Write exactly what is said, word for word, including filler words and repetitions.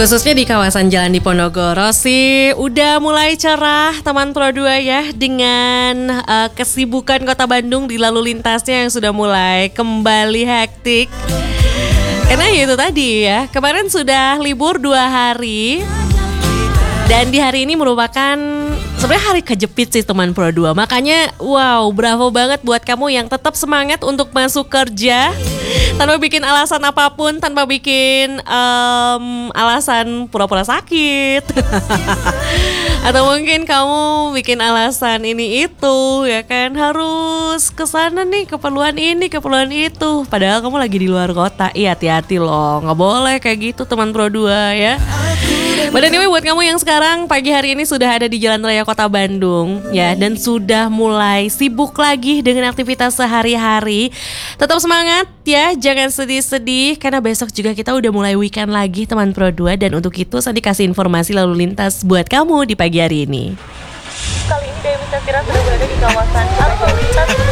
Khususnya di kawasan Jalan Diponegoro sih udah mulai cerah teman Pro dua ya, dengan uh, kesibukan Kota Bandung di lalu lintasnya yang sudah mulai kembali hektik. Karena ya itu tadi ya, kemarin sudah libur dua hari dan di hari ini merupakan sebenarnya hari kejepit sih teman Pro dua. Makanya wow, bravo banget buat kamu yang tetap semangat untuk masuk kerja tanpa bikin alasan apapun, tanpa bikin um, alasan pura-pura sakit atau mungkin kamu bikin alasan ini itu ya kan, harus kesana nih, keperluan ini, keperluan itu, padahal kamu lagi di luar kota. Iya, hati-hati loh, nggak boleh kayak gitu teman Pro dua ya. But anyway, buat kamu yang sekarang pagi hari ini sudah ada di Jalan Raya Kota Bandung ya, dan sudah mulai sibuk lagi dengan aktivitas sehari-hari, tetap semangat ya, jangan sedih-sedih karena besok juga kita udah mulai weekend lagi teman Pro dua. Dan untuk itu Sandi kasih informasi lalu lintas buat kamu di pagi hari ini. Kali ini Dewi Safira sudah berada di kawasan arus lintas